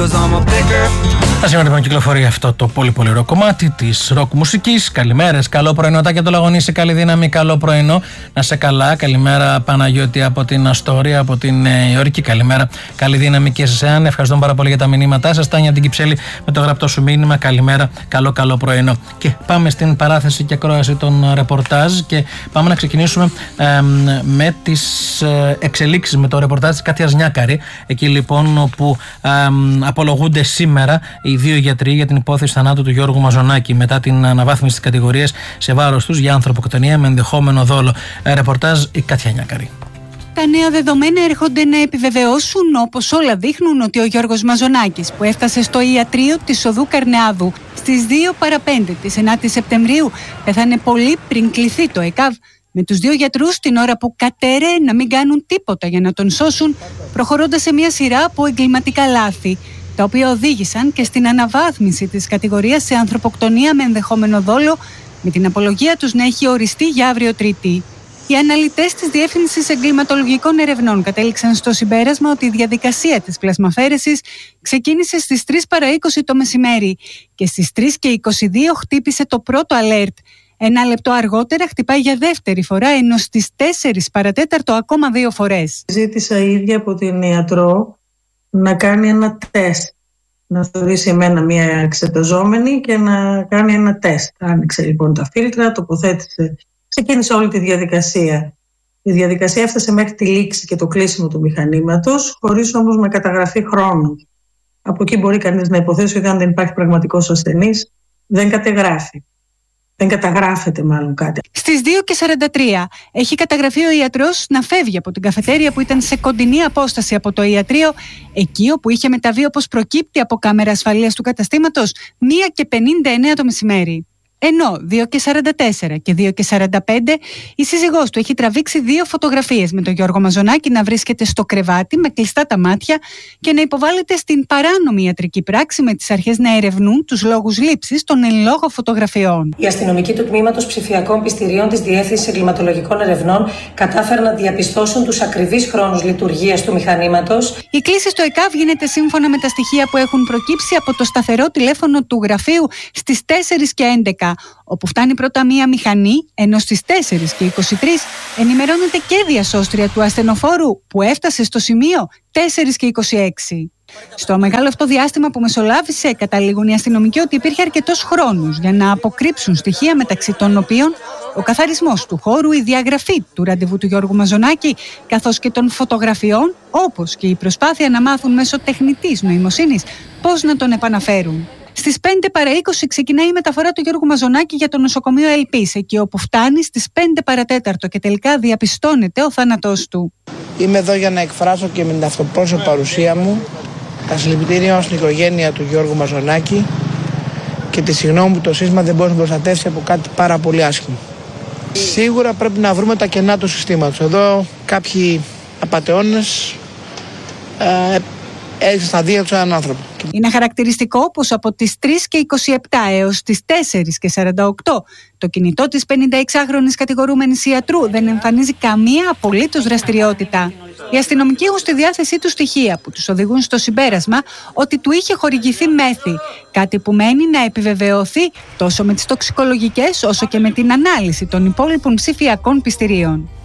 Σήμερα λοιπόν κυκλοφορεί αυτό το πολύ πολύ ροκ κομμάτι της ροκ μουσικής. Καλημέρες, καλό πρωινότάκι από το Λαγωνίσι, καλή δύναμη, καλό πρωινό. Να σε καλά, καλημέρα Παναγιώτη από την Αστόρια, από την Νέα Υόρκη. Καλημέρα, καλή δύναμη και σε εσένα. Ευχαριστώ πάρα πολύ για τα μηνύματά σας. Τάνια την Κυψέλη με το γραπτό σου μήνυμα. Καλημέρα, καλό πρωινό. Και πάμε στην παράθεση και ακρόαση των ρεπορτάζ και πάμε να ξεκινήσουμε με τις εξελίξεις με το ρεπορτάζ της Κάτιας Νιάκαρη. Εκεί λοιπόν όπου απολογούνται σήμερα οι δύο γιατροί για την υπόθεση θανάτου του Γιώργου Μαζονάκη μετά την αναβάθμιση της κατηγορίας σε βάρος τους για ανθρωποκτονία με ενδεχόμενο δόλο. Ρεπορτάζ η Κάτια Νιάκαρη. Τα νέα δεδομένα έρχονται να επιβεβαιώσουν, όπως όλα δείχνουν, ότι ο Γιώργος Μαζονάκης, που έφτασε στο ιατρείο της οδού Καρνεάδου στις 2 παρα 5 της 9ης Σεπτεμβρίου, πέθανε πολύ πριν κληθεί το ΕΚΑΒ, με τους δύο γιατρούς την ώρα που κατέρεε να μην κάνουν τίποτα για να τον σώσουν, προχωρώντας σε μια σειρά από εγκληματικά λάθη, τα οποία οδήγησαν και στην αναβάθμιση της κατηγορίας σε ανθρωποκτονία με ενδεχόμενο δόλο, με την απολογία τους να έχει οριστεί για αύριο Τρίτη. Οι αναλυτές της Διεύθυνσης Εγκληματολογικών Ερευνών κατέληξαν στο συμπέρασμα ότι η διαδικασία της πλασμαφέρεσης ξεκίνησε στις 3 παρα 20 το μεσημέρι και στις 3 και 22 χτύπησε το πρώτο alert. Ένα λεπτό αργότερα χτυπάει για δεύτερη φορά, ενώ στις 4 παρατέταρτο ακόμα 2 φορές. Ζήτησα ίδια από την ιατρό να κάνει ένα τεστ, να θεωρήσει εμένα μια εξεταζόμενη και να κάνει ένα τεστ. Άνοιξε λοιπόν τα φίλτρα, τοποθέτησε, ξεκίνησε όλη τη διαδικασία. Η διαδικασία έφτασε μέχρι τη λήξη και το κλείσιμο του μηχανήματος, χωρίς όμως με καταγραφή χρόνου. Από εκεί μπορεί κανείς να υποθέσει ότι αν δεν υπάρχει πραγματικός ασθενής, δεν καταγράφει. Δεν καταγράφεται μάλλον κάτι. Στις 2:43 έχει καταγραφεί ο ιατρός να φεύγει από την καφετέρια που ήταν σε κοντινή απόσταση από το ιατρείο, εκεί όπου είχε μεταβεί, όπως προκύπτει από κάμερα ασφαλείας του καταστήματος, 1:59 το μεσημέρι. Ενώ 2:44 και 2:45 η σύζυγός του έχει τραβήξει 2 φωτογραφίες με τον Γιώργο Μαζονάκη να βρίσκεται στο κρεβάτι με κλειστά τα μάτια και να υποβάλλεται στην παράνομη ιατρική πράξη, με τις αρχές να ερευνούν τους λόγους λήψης των εν λόγω φωτογραφιών. Οι αστυνομικοί του Τμήματος Ψηφιακών Πιστηρίων της Διεύθυνσης Εγκληματολογικών Ερευνών κατάφεραν να διαπιστώσουν τους ακριβείς χρόνους λειτουργίας του μηχανήματος. Η κλήση στο ΕΚΑΒ γίνεται σύμφωνα με τα στοιχεία που έχουν προκύψει από το σταθερό τηλέφωνο του γραφείου στις 4:11. Όπου φτάνει πρώτα μία μηχανή, ενώ στις 4:23 ενημερώνεται και διασώστρια του ασθενοφόρου που έφτασε στο σημείο 4:26. Στο μεγάλο αυτό διάστημα που μεσολάβησε, καταλήγουν οι αστυνομικοί ότι υπήρχε αρκετός χρόνος για να αποκρύψουν στοιχεία, μεταξύ των οποίων ο καθαρισμός του χώρου, η διαγραφή του ραντεβού του Γιώργου Μαζονάκη, καθώς και των φωτογραφιών, όπως και η προσπάθεια να μάθουν μέσω τεχνητής νοημοσύνης πώς να τον επαναφέρουν. Στις 5 παρα 20 ξεκινάει η μεταφορά του Γιώργου Μαζονάκη για το νοσοκομείο Ελπής, εκεί όπου φτάνει στις 5 παρατέταρτο και τελικά διαπιστώνεται ο θάνατός του. Είμαι εδώ για να εκφράσω και με την αυτοπρόσωπη παρουσία μου τα συλληπιτήριά μας στην οικογένεια του Γιώργου Μαζονάκη και τη συγγνώμη που το σύστημα δεν μπορεί να προστατεύσει από κάτι πάρα πολύ άσχημο. Σίγουρα πρέπει να βρούμε τα κενά του συστήματος. Εδώ κάποιοι απατεώνες έριξαν στα δύο του έναν άνθρωπο. Είναι χαρακτηριστικό πως από τις 3:27 έως τις 4:48 το κινητό της 56χρονης κατηγορούμενης ιατρού δεν εμφανίζει καμία απολύτως δραστηριότητα. Οι αστυνομικοί έχουν στη διάθεσή του στοιχεία που τους οδηγούν στο συμπέρασμα ότι του είχε χορηγηθεί μέθη, κάτι που μένει να επιβεβαιωθεί τόσο με τις τοξικολογικές όσο και με την ανάλυση των υπόλοιπων ψηφιακών πιστηρίων.